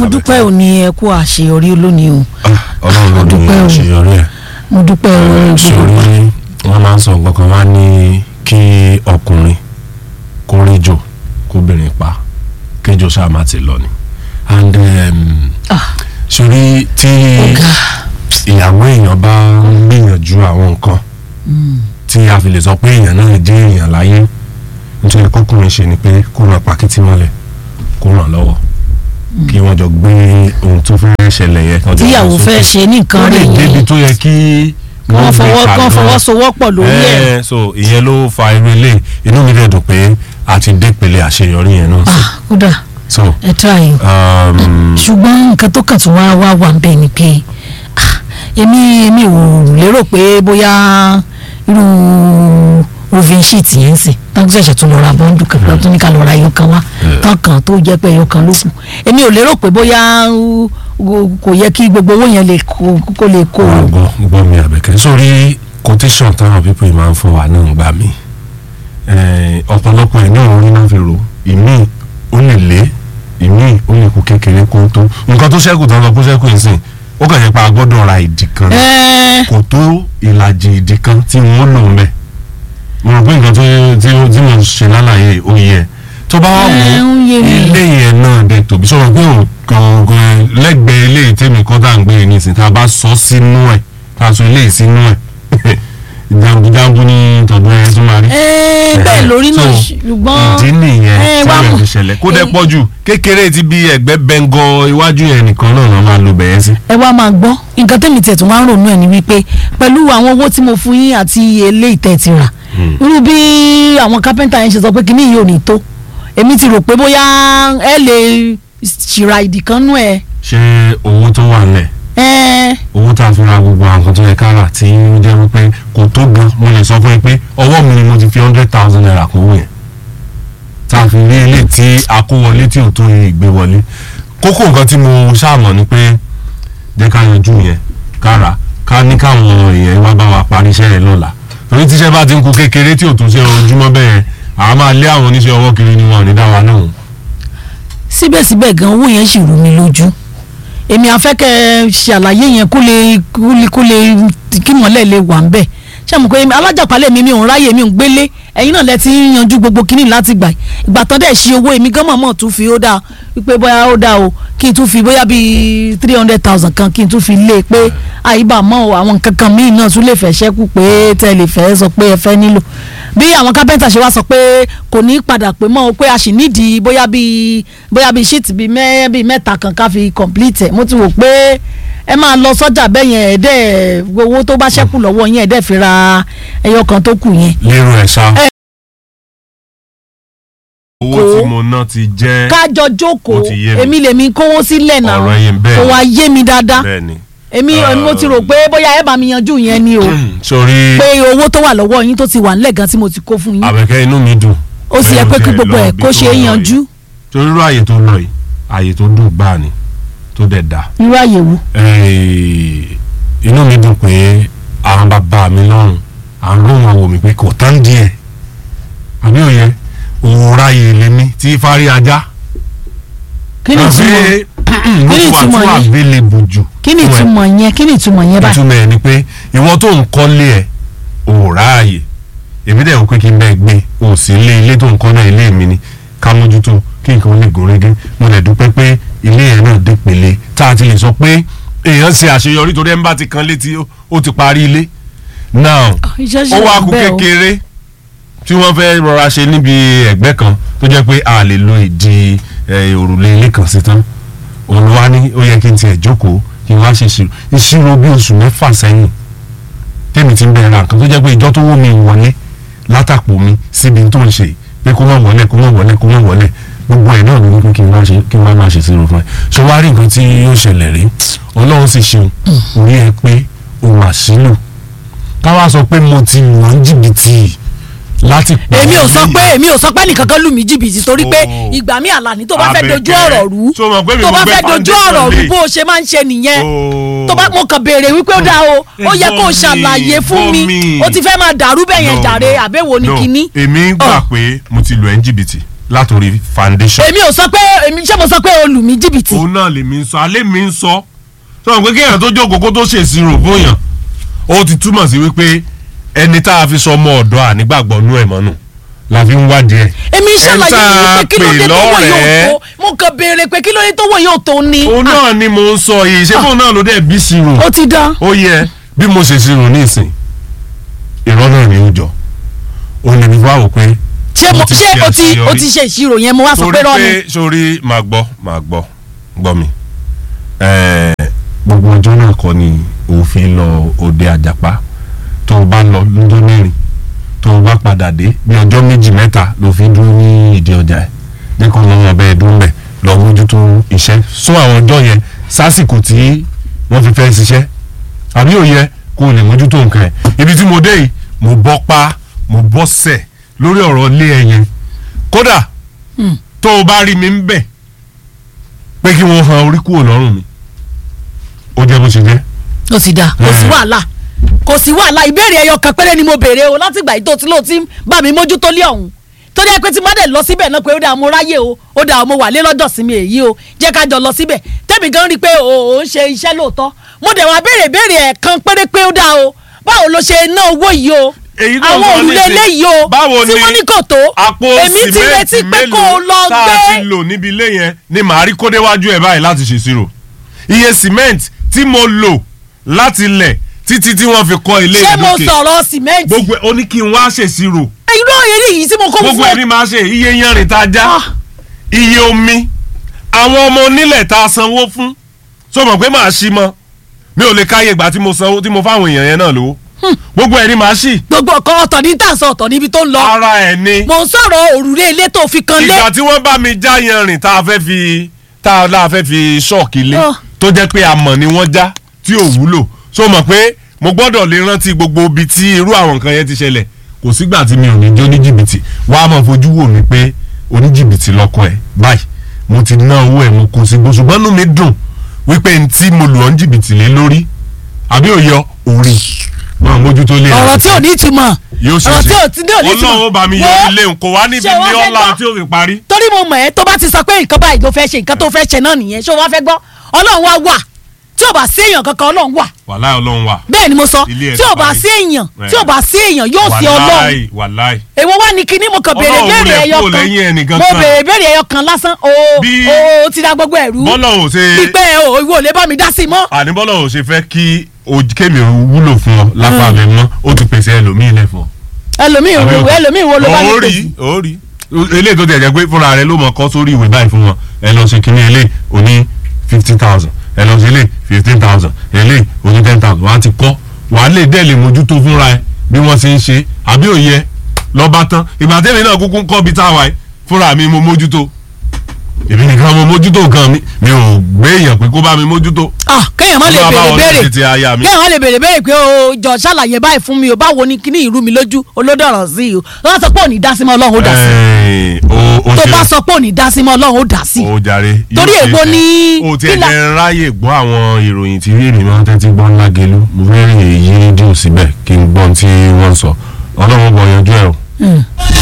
mo dúpẹ́ òní ẹ kú àṣeyọrí lónìí o. Ọlọ́run ló ní àṣeyọrí ẹ̀. mo dúpẹ́ òní sórí wọ́n máa ń sọ nǹkan kan wá ní kí ọkùnrin kó réjò kóbìnrin pa kéjò ṣáà má ti lọ ni and sórí tí ìyàwó èèyàn bá ń gbìyànjú àwọn nǹkan tí a fi lè sọ pé èèyàn náà jẹ́ èèyàn láyé nítorí kọkùnrin ṣe ni pé kó ràn pàkìtì mọ́lẹ̀ kó ràn lọ́wọ́ kí wọ́n jọ gbé ohun tó fẹ́ ṣẹlẹ̀ yẹn. tíyàwó fẹ́ ṣe nìkan rẹ̀ yẹn débi tó yẹ kí wọ́n fọwọ́sowọ́pọ̀ lórí ẹ̀. so ìyẹn ló fa irú ilé inú mi dẹ̀ dùn pé a ti dé ìpele àṣeyọrí yẹn náà. kódà ẹ tó àyè ṣùgbọ́n nǹkan tó kàn tún wá wà ń bẹ̀ ni pé èmi ò lérò pé bóyá irú roving sheet yẹn sìn tán ṣẹ̀ṣẹ̀ tún lọ ra bọ́ńdù kankan tó ní ká lọ ra ẹyọ kan wá tán kan tó jẹ́ pé ẹyọ kan ló kù èmi ò lérò pé bóyá kò yẹ kí gbogbo owó yẹn kó lè kó. gbọ́ mi Àbẹ̀kẹ́ sórí quotation táwọn pípọ̀ máa ń fún wa náà gbà mí ọ̀pọ̀lọpọ̀ ẹ̀ náà orí náà fi rò ìmí ó lè lé ìmí ó lè kú kékeré kó tó nǹkan tó ṣẹ́kù tán lọ kó ṣẹ́kù yìí sìn ó kàn yẹ pa gbọ́dọ̀ ra ìdì kan kò tó ìlàjì ìdì kan tí wọ́n lò ń bẹ̀ mo rò pé nǹkan tí mo ṣe lálàyé ó yẹ tó bá wà wò ilé yẹn náà dé tòbí sọ̀rọ̀ pé ògùn lẹ́gbẹ̀ẹ́ ilé ìtẹ́mi kọ́ tá à ń gbé ní ìsìn tá a bá sọ sínú ẹ̀ tá a sọ ilé ìsínú ẹ̀ jàǹbùjàǹbù ní tọ̀dún ẹ̀ tó máa rí. bẹ́ẹ̀ lórí náà ṣùgbọ́n ìdí nìyẹn tí wọ́n fi ṣẹlẹ̀ kó dẹ́ pọ̀ jù kékeré ti bí ẹgbẹ́ bẹ́ngọ iwájú yẹn nìkan náà máa lo bẹ̀yẹ sí. ẹ wá máa gbọ́ nǹkan tẹ́mi tẹ̀ tó wá ń ronú ẹ̀ ni wípé pẹ̀lú àwọn owó tí mo fún yín àti eléyìí tẹ̀ ti rà irú bí àwọn kápẹ́ńtà yẹn ṣe sọ pé kíní yìí ò ní tó èmi ti rò pé bóyá ẹ lè ṣìra ìdì kan nú ẹ. ṣé owó tó wà nílẹ̀ owó tá a fi ra gbogbo àwọn kan tó yẹ ká rà tí ó jẹ́ wípé kò tó gan mo lè sọ fún yín pé ọwọ́ mi ni mo ti fi 100,000 naira kó wò yẹn tá a fi rí ilé tí a kó wọlé tí ò tó yẹ ìgbé wọlé kókó nǹkan tí mo ṣàmọ̀ ni pé jẹ́ ká yanjú yẹn ká rà ká ní káwọn èèyàn wá bá wa parí iṣẹ́ yẹn lọ́la torí tíṣẹ́ bá ti ń kú kékeré tí ò tún ṣe ojúmọ́ bẹ́ẹ̀ àwọn máa lé àwọn oníṣẹ́ ọwọ́ kiri ni wọn ò ní dá wa náà. síbẹ̀síbẹ̀ gan owó yẹn sì rú mi lójú èmi afẹ́kẹ́ ṣàlàyé yẹn kó lè kí mọ́lẹ̀ lè wà ń bẹ̀ ṣé mo pé alájàpálẹ̀ mi ò ń ráyè mi ò ń gbélé ẹ̀yin náà lẹ ti ń yanjú gbogbo kínní láti gbà ìgbà tán dẹ̀ ṣe owó èmi gan mọ̀mọ́ tún fi ó dáa wípé bóyá ó dáa o kí n tún fi bóyá bíi 300,000 kan kí n tún fi lé pé àyíbá mọ́ àwọn nǹkan kan míì náà tún lè fẹ́ ṣẹ́kù pé tẹ́ lè fẹ́ sọ pé ẹ fẹ́ nílò bí àwọn kápẹ́ntà ṣe wá sọ pé kò ní padà pé mọ́ o pé a sì nídìí bóyá bíi sheet bíi mẹ́ta kan ká fi complete ẹ̀ mo ti wò pé ẹ máa lọ sọ́jà bẹ́ẹ̀ yẹn ẹ̀ẹ́dẹ́ owó tó bá ṣẹ́kù lọ́wọ́ yẹn ẹ̀ẹ́dẹ́ fi ra ẹyọ kan tó kù yẹn. lérò ẹ̀ sá owó tí mo ná ti jẹ́ kájọ jókòó èmi lèmi kówó sílẹ̀ náà kò wá yé mi dáadáa èmi mo ti rò pé bóyá ẹ bá mi yanjú yẹn ni o sórí pé owó tó wà lọ́wọ́ yín tó ti wà nílẹ̀ gan tí mo ti kó fún yín. Àbẹ̀kẹ́ inú mi dùn. ó sì yẹ pé kí gbogbo ẹ̀ kó ṣe é yanjú. torí irú àyè tó lọ yìí àyè tó dùn gbáà ni tó dẹ̀ dá. irú àyè wo. inú mi dùn pé àwọn bàbá mi lọ́rùn àwọn lóhùn àwọn mi pé kò tán díẹ̀ àbí òye òwúrọ̀ ayé lèmi tí fárí ajá. kí ni ìtumọ̀ yẹn kí ni ìtumọ̀ yẹn kí ni ìtumọ̀ yẹn báyìí. ìtumọ̀ yẹn ni pé ìwọ tó ń kọ́lé ẹ̀ òwúrọ̀ ayé èmi dẹ̀ wò pé kí n bẹ́ẹ̀ gbé o sì ilé tó ń kọ́ náà ilé mi ni ká mójútó kí nǹkan lè gún régé mo lè dúpẹ́ pé ilé yẹn náà dé pele tá a ti lè sọ pé èèyàn ṣe àṣeyọrí torí ẹ̀ ń bá ti kan létí ó ti parí ilé now ó wá kú kékeré tí wọ́n fẹ́ rọra ṣe níbi ẹ̀gbẹ́ kan tó jẹ́ pé a lè lo ìdí òrùlé ilé kan sí tán òun wá ní ó yẹ kí n tiẹ̀ jókòó kí n wá ṣe ìṣirò bí oṣù 6 sẹ́yìn tèmi ti ń bẹ̀rẹ̀ nǹkan tó jẹ́ pé ìjọ tó wó mi wọlé látàpọ̀ mi síbi tó ń ṣe pé kó má wọlé gbogbo ẹ̀ náà ló ní pé kí n má máa ṣe ìṣirò fún ẹ ṣé wàá rí nǹkan tí yóò ṣẹlẹ̀ rí Ọlọ́run sì ṣeun orí ẹ pé o mà sílò káwá sọ pé mo ti lù ọ́ jìbìtì láti pè é. èmi ò sọ pé nìkan kan lù mí jìbìtì torí pé ìgbà mi Àlàní tó bá fẹ́ dojú ọ̀rọ̀ rú bó o ṣe máa ń ṣe nìyẹn tó bá mo kàn béèrè wípé ó dáa ó yẹ kó o ṣàlàyé fún mi ó ti fẹ́ máa dàrú bẹ́ẹ̀ yẹn jàre àbẹ̀wò ní kínní. èmi gbà pé mo ti lù ẹ́ jìbìtì látòrí foundation. èmi ò sọ pé ṣé mo sọ pé o lù mí jìbìtì. òun náà lèmi ń sọ alẹ́ mi ń sọ sọ pé kéèyàn tó jókòó kó tó ṣèṣirò fún yàn ó ti túmọ̀ sí wípé ẹni tá a fi sọ ọmọ ọ̀dọ́ ànígbàgbọ́ nú ẹ̀ mọ́nù la fi ń wádìí ẹ̀. èmi ṣàlàyé pé kí ló dé tó wọ̀ yóò tó mo kàn béèrè pé kí ló dé tó wọ̀ yóò tó ni. òun náà ni mo ń sọ yìí ṣé fóun náà ló dẹ̀ bí ṣirò. ó ti dá. ó yẹ bí mo ṣe ṣirò ní ìsìn ìrọ́ náà ni ó jọ òun lè ní wá wò pé. ṣé o ti ṣe ìṣirò yẹn mo wá sọ pé rọ́ ni. sórí máa gbọ́ mi gbogbo ọjọ́ náà kọ́ ni òfin lọ òde àjàpá tó o bá lọ lọ́jọ́ mẹ́rin tó o bá padà dé bí ọjọ́ méjì mẹ́ta ló fi dúró ní ìdí ọjà ẹ̀ jẹ́ kó lọ́wọ́ ọbẹ̀ ẹ̀dùn bẹ̀ lọ mójútó iṣẹ́ sún àwọn ọjọ́ yẹn sásìkò tí wọ́n fi fẹ́ ṣiṣẹ́ àbí òye kó o lè mójútó nǹkan ẹ̀ ibi tí mo dé yìí mo bọ́ pa mo bọ́ sẹ̀ lórí ọ̀rọ̀ ilé ẹ̀ yẹn kódà tó o bá rí mi ń bẹ̀ pé kí wọ́n han orí kúrò lọ́rùn mi ó jẹ́ bó ṣe jẹ́. ó ti dá kò sí wàhálà ìbéèrè ẹyọ kan péré ni mo béèrè o láti ìgbà tó ti lóò tí bá mi mójútó lé ọ̀hún tó dẹ́ pé tí má dẹ̀ lọ síbẹ̀ náà pé ó dáa mo ráyè o ó dáa mo wà lé lọ́jọ́ sí mi èyí o jẹ́ ká jọ lọ síbẹ̀ tẹ́mi gan rí i pé o ń ṣe iṣẹ́ lóòótọ́ mo dẹ̀ wá béèrè ẹ̀ kan péré pé ó dáa o báwo ló ṣe ná owó yìí o àwọn òrùlé eléyìí o tí wọ́n ní kò tó èmi ti retí pé kó o lọ gbé. tá a ti lò níbi ilé yẹn ni màá rí kó déwájú ẹ̀ báyìí láti ṣèṣirò iye cement tí mo lò láti lẹ̀ títí tí wọ́n fi kọ́ ilé ìdókè. ṣé mo sọ̀rọ̀ sìmẹ́ǹtì. gbogbo ó ní kí n wá ṣèṣirò. irú èrè yìí tí mo kó fún ẹ. gbogbo ẹni máa ṣe iye yanrìn tá a já iye omi àwọn ọmọ onílẹ̀ tá a sanwó fún sọ mọ̀ pé màá ṣí mọ́ mi ò lè káyè ìgbà tí mo sanwó tí mo fáwọn èèyàn yẹn náà lówó gbogbo ẹni máa ṣí. gbogbo ọkọ ọ̀tọ̀ ní tàǹsán ọ̀tọ̀ níbi tó ń lọ. ara ẹ̀ ni. mo ń sọ̀rọ̀ òrùlé ilé tó fi kan lé. ìgbà tí wọ́n bá mi já yanrìn tá a fẹ́ fi ṣọ́ọ̀kì lé tó jẹ́ pé amọ̀ ni wọ́n já tí ò wúlò so mọ̀ pé mo gbọ́dọ̀ lè rántí gbogbo ibi tí irú àwọn nǹkan yẹn ti ṣẹlẹ̀ kò sígbà tí mi ò ní jó ní jìbìtì wàá mọ̀ fojú wò mí pé oníjìbìtì lọ́kọ ẹ̀ báyìí mo ti ná owó ẹ̀ mo kó sí gbó ṣùgbọ́n inú mi dùn wípé n tí mo lù ọ́ ń jìbìtì lé lórí àbí òye orí máa mójútó lé ọ̀rọ̀ tí ò ní ìtumọ̀ yóò ṣe ọ̀rọ̀ tí ò ní ìtumọ̀ Ọlọ́run ó bá mi yọ ilé kò wá níbi ní ọ̀la tí ó fi parí. torí mo mọ̀ ẹ́ tó bá ti sọ pé nǹkan báyìí ló fẹ́ ṣe nǹkan tó fẹ́ ṣe náà nìyẹn ṣé o wá fẹ́ gbọ́ Ọlọ́run wá wà tí ò bá sí èèyàn kankan Ọlọ́run wà. wàláì Ọlọ́run wà. bẹ́ẹ̀ ni mo sọ tí ò bá sí èèyàn yóò sí Ọlọ́run. wàláì. èwo wá ní kinní mo kàn béèrè béèrè ẹyọ kan lásán o ti da gbogbo ẹ̀rú. bọ́lọ̀ ò ṣe. pípẹ́ ìwọ ò lè bá mi dá sí i mọ́. àní bọ́lọ̀ ò ṣe fẹ́ kí kémi wúlò fún ọ lápá mi mọ́ ó ti pèsè ẹlòmíì lẹ̀ fún ọ. ẹlòmíì wo ló bá mi pèsè. ó rí eléyìí tó ti ẹ̀jẹ̀ pé fúnra rẹ ló mọ̀ kọ́ sórí ìwé báyìí fún wọn ẹ lọ ṣe kíní eléyìí oní 50,000 ẹ lọ sí eléyìí 15,000 eléyìí oní 10,000 wọ́n á ti kọ́ wàá lè dẹ́ lè mójútó fúnra ẹ bí wọ́n ṣe ń ṣe àbí òye lọ́ba tán ìgbà tẹ́mi náà kúkú ń kọ́ bí táwa ẹ fúnra mi mo mójútó èmi nìkan mo mójútó nǹkan mi ò gbé èèyàn pé kó bá mi mójútó. kéèyàn má lè béèrè béèrè pé o jọ ṣàlàyé báyìí fún mi o báwo ni kíní ìrú mi lójú olódọ̀rọ̀ sí o lọ́wọ́ sọ pé òní dá sí mọ́ Ọlọ́run ó dá sí tó bá sọ pé òní dá sí mọ́ Ọlọ́run ó dá sí. ó jàre torí ègbó ní. o ti ẹ̀ ráyè gbọ́ àwọn ìròyìn tí èmi máa ń tẹ́tí gbọ́ ńlá gelu mo fẹ́ rìn èyí rédíò síbẹ̀ kí n gbọ́n tí wọ́n sọ Ọlọ́run bọ̀ yanjú ẹ̀ o.